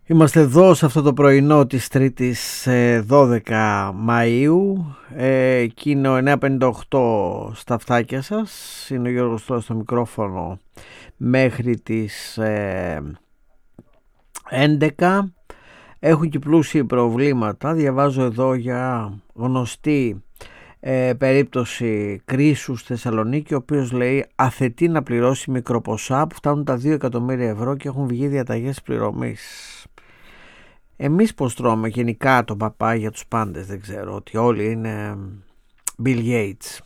Είμαστε εδώ σε αυτό το πρωινό της 3ης 12 Μαΐου και είναι ο 9.58 στα αυτάκια σας. Είναι ο Γιώργος τώρα στο μικρόφωνο μέχρι τις 11. Έχουν και πλούσιοι προβλήματα. Διαβάζω εδώ για γνωστή περίπτωση Κρίσου στη Θεσσαλονίκη, ο οποίος λέει αθετεί να πληρώσει μικροποσά που φτάνουν τα 2 εκατομμύρια ευρώ και έχουν βγει διαταγές πληρωμής. Εμείς πως τρώμε γενικά τον παπά για τους πάντες, δεν ξέρω, ότι όλοι είναι Bill Gates.